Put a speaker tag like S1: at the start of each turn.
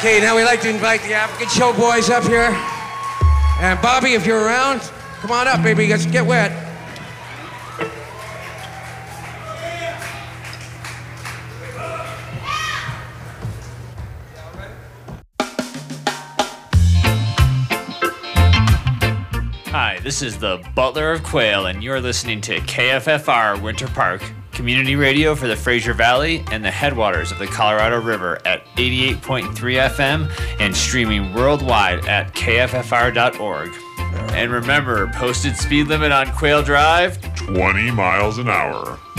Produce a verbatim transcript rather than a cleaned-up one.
S1: Okay, now we'd like to invite the African Show boys up here. And Bobby, if you're around, come on up, baby. Let's get wet.
S2: Hi, this is the Butler of Quail, and you're listening to K F F R Winter Park, community radio for the Fraser Valley and the headwaters of the Colorado River at eighty-eight point three F M and streaming worldwide at K F F R dot org. And remember, posted speed limit on Quail Drive,
S3: twenty miles an hour.